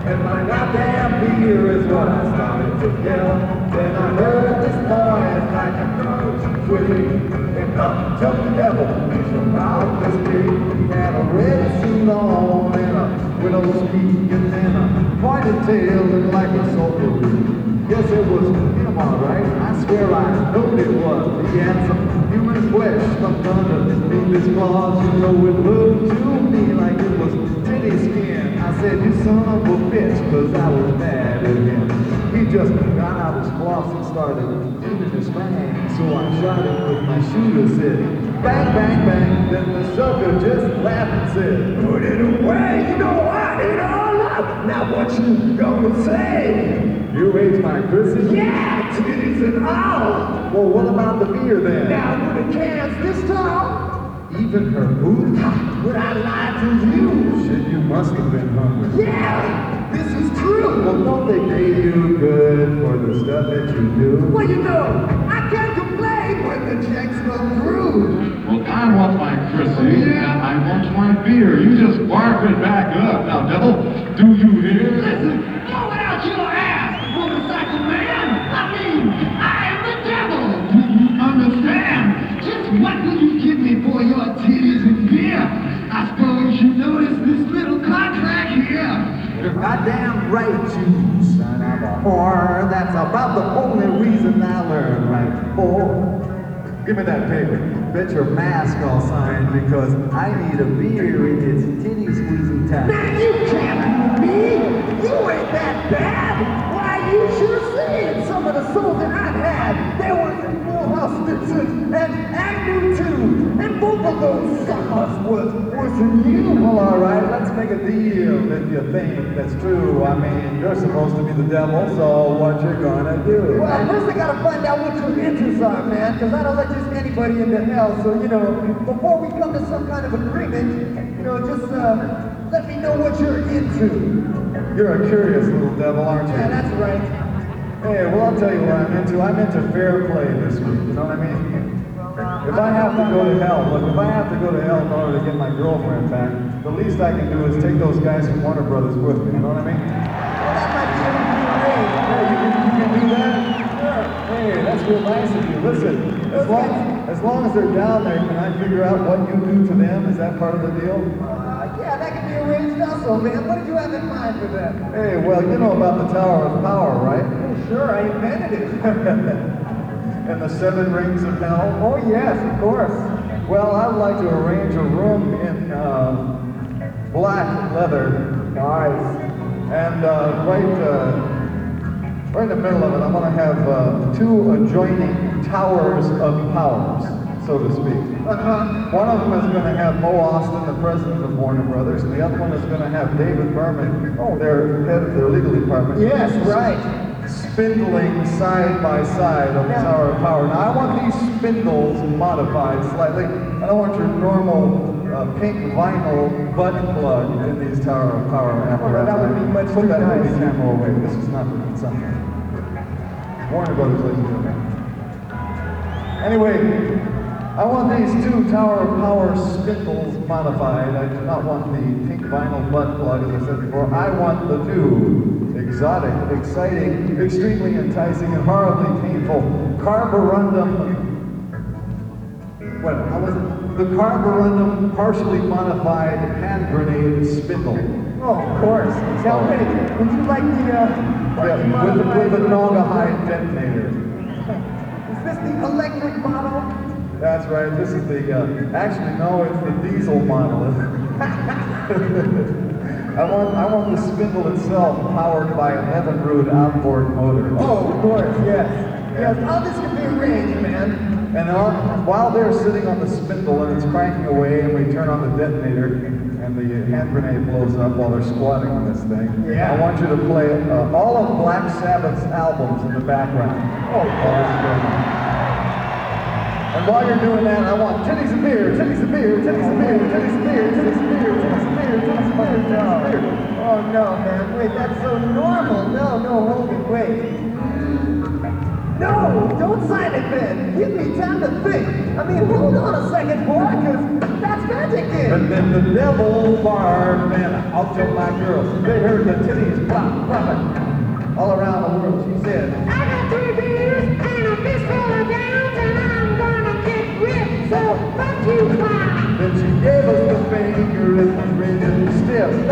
And my goddamn beer is what I started to yell. Then I heard this noise like a ghost squealing. And up jumped the devil, he's about this big. He had a red suit on and a widow's peak, and then a pointed tail and like a soldier. Yes, it was him, all right. I swear I know it was. He had some human flesh stuck underneath his claws. You know, it looked to me like it was titty skin. I said, you son of a bitch, cause I was mad at him. He just got out his floss and started cleaning his fangs. So I shot him with my shooter, said, bang, bang, bang. Then the sucker just laughed and said, put it away, you know I ate all up. Now what you gonna say? You ate my pussy? Yeah, titties and all. Well, what about the beer then? Now, with the cans this time? Even her booty? Would I lie to you? Shit, you must have been hungry. Yeah, this is true. Well, don't they pay you good for the stuff that you do? Well, you know, I can't complain when the checks come through. Well, I want my Chrissy, and I want my beer. You just bark it back up. Now, devil, do you hear? Listen, blow it out your ass, motorcycle man. I mean, I am the devil. Do you understand? Just what will you give me for your titties and beer? I suppose you noticed this little contract here. You're goddamn right, you son of a whore. That's about the only reason I learned right, boy. Give me that paper. Bet your mask I'll sign because I need a beer in its titty squeezing time. Man, you can't be me! You ain't that bad! Why, you should have seen some of the souls that I've had. There was Morehouse Vincent and Agnew too. And both of those suckers was worse than you. Well, all right, let's make a deal if you think that's true. I mean, you're supposed to be the devil, so what you gonna do? Well, first I gotta find out what your interests are, man, because I don't let just anybody into hell. So, you know, before we come to some kind of agreement, you know, just let me know what you're into. You're a curious little devil, aren't you? Yeah, that's right. Hey, well, I'll tell you what I'm into. I'm into fair play this week, you know what I mean? If I have to go to hell, look, if I have to go to hell in order to get my girlfriend back, the least I can do is take those guys from Warner Brothers with me, you know what I mean? Well, that might be great. Yeah, you can do that? Sure. Hey, that's real nice of you. Listen, as long as they're down there, can I figure out what you do to them? Is that part of the deal? Yeah, that can be arranged also, man. What did you have in mind for that? Hey, well, you know about the Tower of Power, right? Oh, sure, I invented it. And the 7 rings of hell? Oh, yes, of course. Well, I'd like to arrange a room in black leather. Nice. And right in the middle of it, I'm going to have 2 adjoining towers of powers, so to speak. One of them is going to have Mo Austin, the president of Warner Brothers, and the other one is going to have David Berman, their head of their legal department. Yes, right. Spindling side by side on the Tower of Power. Now, I want these spindles modified slightly. I don't want your normal pink vinyl butt plug in these Tower of Power apparatus. That would be much too nice. Put that movie camera away. This is not for consumption. Warner Brothers, ladies and gentlemen. Anyway, I want these 2 Tower of Power spindles modified. I do not want the pink vinyl butt plug, as I said before. I want the 2 exotic, exciting, extremely enticing, and horribly painful carborundum. How was it? The carborundum partially modified hand grenade spindle. Oh, of course. Now, wait, would you like the with the Naugahyde detonator? Is this the electric model? That's right. This is the. Actually, no, it's the diesel model. I want the spindle itself powered by an Evinrude outboard motor. Oh, of course, yes. Yes, all this can be arranged, man. And while they're sitting on the spindle and it's cranking away and we turn on the detonator and the hand grenade blows up while they're squatting on this thing, I want you to play all of Black Sabbath's albums in the background. Oh, while this is going on. And while you're doing that, I want titties and beer, titties and beer, titties and beer, titties and beer, titties and beer, titties and beer, titties and beer, titties and beer. Oh no, man, wait, that's so normal. No, hold it, wait. No, don't sign it then. Give me time to think. I mean, hold on a second, boy, because that's magic. And then the devil barred, man, I'll tell my girls. They heard the titties pop.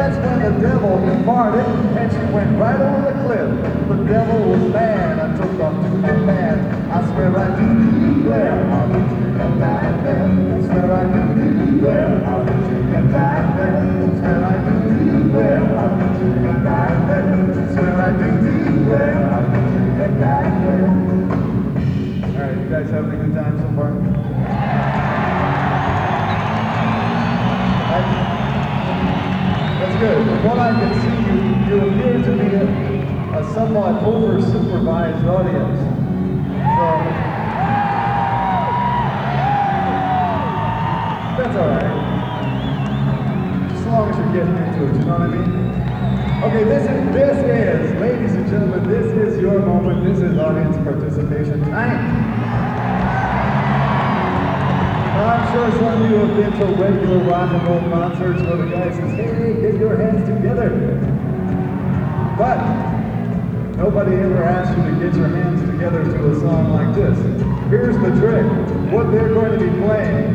that's when the devil departed, and she went right over the cliff. The devil was mad, I took off to my band. I swear I do declare, how did you get back there? I swear I do declare, how did you get back there? I swear I do declare, how did you get back there? I swear I do declare, how did you get back there? Alright, you guys having a good time so far? That's good. From what I can see, you appear to be a somewhat over-supervised audience. So, that's alright. As long as you're getting into it, you know what I mean? Okay, this is, ladies and gentlemen, this is your moment. This is audience participation time. I'm sure some of you have been to regular rock and roll concerts where the guy says, hey, get your hands together. But nobody ever asks you to get your hands together to a song like this. Here's the trick. What they're going to be playing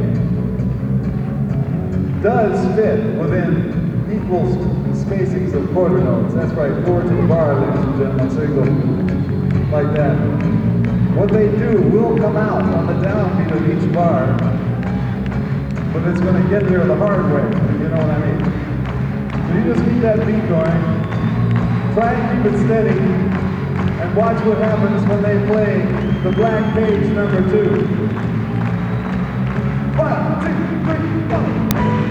does fit within equal spacings of quarter notes. That's right, 4 to the bar, ladies and gentlemen, so you go like that. What they do will come out on the downbeat of each bar, but it's going to get there the hard way, you know what I mean? So you just keep that beat going, try and keep it steady, and watch what happens when they play the Black Page number 2. 1, 2, 3, go!